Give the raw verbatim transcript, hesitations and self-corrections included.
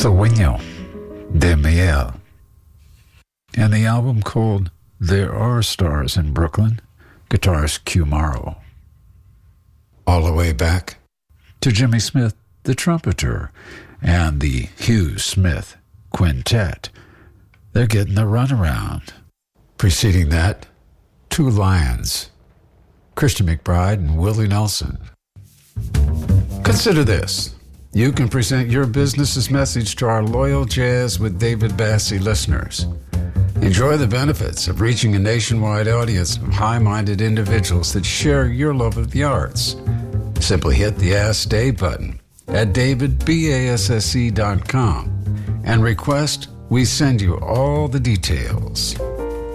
Sueño de Miel. And the album called There Are Stars in Brooklyn, guitarist Q Morrow. All the way back to Jimmy Smith, the trumpeter, and the Hugh Smith Quintet. They're getting the runaround. Preceding that, Two Lions, Christian McBride and Willie Nelson. Consider this. You can present your business's message to our loyal Jazz with David Bassie listeners. Enjoy the benefits of reaching a nationwide audience of high-minded individuals that share your love of the arts. Simply hit the Ask Dave button at david basse dot com and request we send you all the details.